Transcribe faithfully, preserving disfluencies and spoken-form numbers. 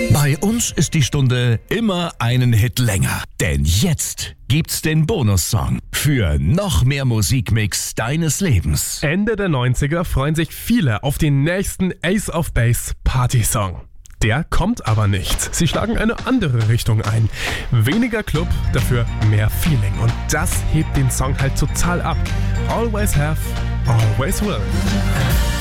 Bei uns ist die Stunde immer einen Hit länger. Denn jetzt gibt's den Bonussong für noch mehr Musikmix deines Lebens. Ende der neunziger freuen sich viele auf den nächsten Ace of Base Party-Song. Der kommt aber nicht. Sie schlagen eine andere Richtung ein. Weniger Club, dafür mehr Feeling. Und das hebt den Song halt total ab. Always have, always will.